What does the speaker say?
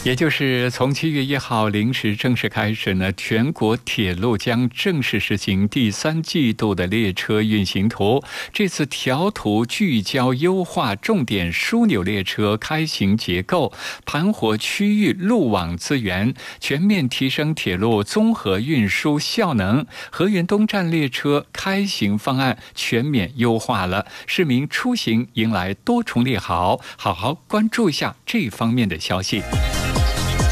也就是从7月1号零时正式开始呢，全国铁路将正式实行第3季度的列车运行图。这次调图聚焦优化重点枢纽列车开行结构，盘活区域路网资源，全面提升铁路综合运输效能。河源东站列车开行方案全面优化了，市民出行迎来多重利好。好好关注一下这方面的消息。